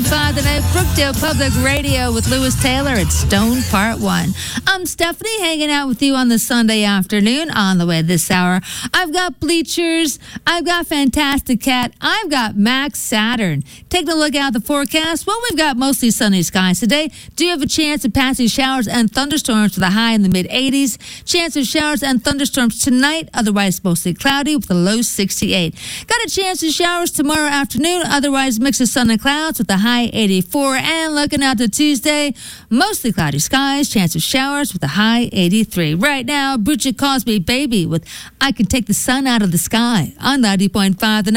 90.5 The Night, Brookdale Public Radio with Lewis Taylor at Stone Part 1. I'm Stephanie, hanging out with you on the Sunday afternoon. On the way this hour, I've got Bleachers, I've got Fantastic Cat, I've got Max Saturn. Taking a look at the forecast, well, we've got mostly sunny skies today. Do have a chance of passing showers and thunderstorms with a high in the mid-80s. Chance of showers and thunderstorms tonight, otherwise mostly cloudy with a low 68. Got a chance of showers tomorrow afternoon, otherwise mix of sun and clouds with a high 84. And looking out to Tuesday, mostly cloudy skies, chance of showers with a high 83. Right now, Bridget Cosby Baby with I Can Take the Sun Out of the Sky on 90.5 The Night.